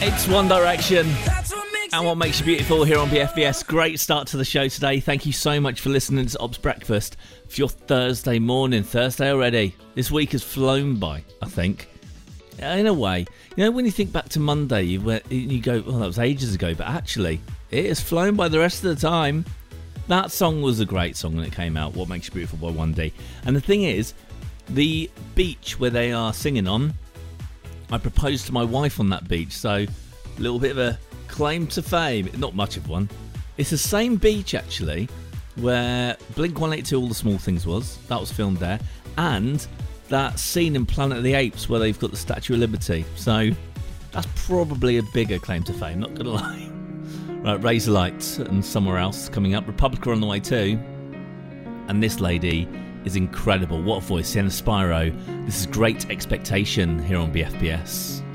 It's One Direction and What Makes You Beautiful here on BFBS. Great start to the show today. Thank you so much for listening to Ops Breakfast for your Thursday morning. Thursday already. This week has flown by, I think. In a way. You know, when you think back to Monday, you go, well, that was ages ago. But actually, it has flown by the rest of the time. That song was a great song when it came out, What Makes You Beautiful by 1D. And the thing is, the beach where they are singing on, I proposed to my wife on that beach, so a little bit of a claim to fame. Not much of one. It's the same beach, actually, where Blink-182 All the Small Things was. That was filmed there. And that scene in Planet of the Apes where they've got the Statue of Liberty. So that's probably a bigger claim to fame, not going to lie. Right, Razorlight and Somewhere Else coming up. Republica on the way too. And this lady is incredible. What a voice. Sienna Spyro. This is Great Expectation here on BFBS.